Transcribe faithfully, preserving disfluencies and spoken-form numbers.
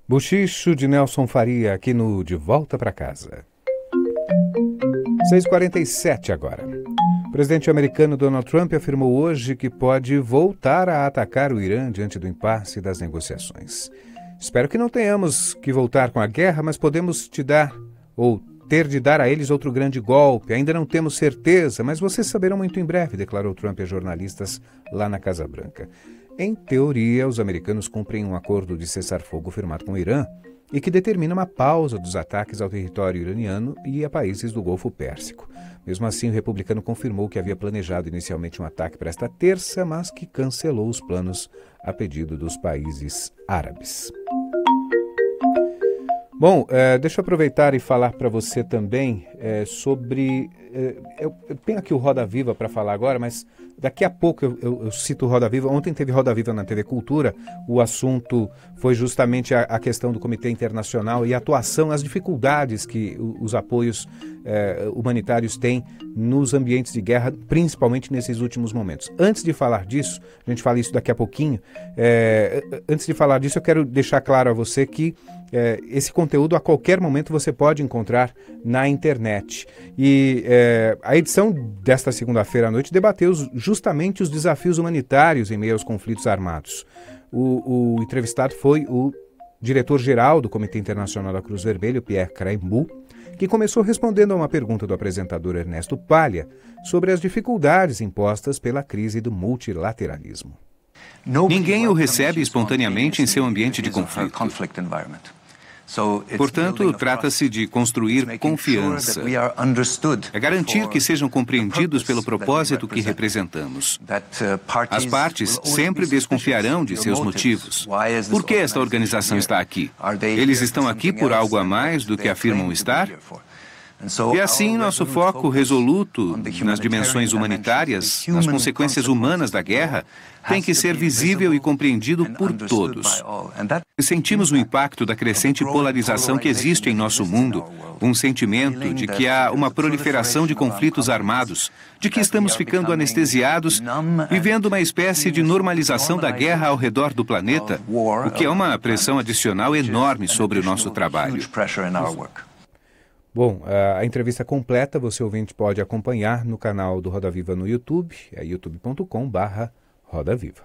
Bochicho de Nelson Faria aqui no De Volta para Casa. seis e quarenta e sete agora. O presidente americano Donald Trump afirmou hoje que pode voltar a atacar o Irã diante do impasse das negociações. Espero que não tenhamos que voltar com a guerra, mas podemos te dar, ou ter de dar a eles outro grande golpe. Ainda não temos certeza, mas vocês saberão muito em breve, declarou Trump a jornalistas lá na Casa Branca. Em teoria, os americanos cumprem um acordo de cessar-fogo firmado com o Irã e que determina uma pausa dos ataques ao território iraniano e a países do Golfo Pérsico. Mesmo assim, o republicano confirmou que havia planejado inicialmente um ataque para esta terça, mas que cancelou os planos a pedido dos países árabes. Bom, é, deixa eu aproveitar e falar para você também é, sobre... É, eu, eu tenho aqui o Roda Viva para falar agora, mas daqui a pouco eu, eu, eu cito o Roda Viva. Ontem teve Roda Viva na T V Cultura. O assunto foi justamente a, a questão do Comitê Internacional e a atuação, as dificuldades que o, os apoios é, humanitários têm nos ambientes de guerra, principalmente nesses últimos momentos. Antes de falar disso, a gente fala isso daqui a pouquinho, é, antes de falar disso eu quero deixar claro a você que É, esse conteúdo a qualquer momento você pode encontrar na internet. E é, a edição desta segunda-feira à noite debateu justamente os desafios humanitários em meio aos conflitos armados. O, o entrevistado foi o diretor-geral do Comitê Internacional da Cruz Vermelha, Pierre Craimbu, que começou respondendo a uma pergunta do apresentador Ernesto Palha sobre as dificuldades impostas pela crise do multilateralismo. Ninguém o recebe espontaneamente em seu ambiente de conflito. Portanto, trata-se de construir confiança. É garantir que sejam compreendidos pelo propósito que representamos. As partes sempre desconfiarão de seus motivos. Por que esta organização está aqui? Eles estão aqui por algo a mais do que afirmam estar? E assim, nosso foco resoluto nas dimensões humanitárias, nas consequências humanas da guerra, tem que ser visível e compreendido por todos. Sentimos o impacto da crescente polarização que existe em nosso mundo, um sentimento de que há uma proliferação de conflitos armados, de que estamos ficando anestesiados, vivendo uma espécie de normalização da guerra ao redor do planeta, o que é uma pressão adicional enorme sobre o nosso trabalho. Bom, a entrevista completa você ouvinte pode acompanhar no canal do Roda Viva no YouTube, é youtube ponto com barra Roda Viva.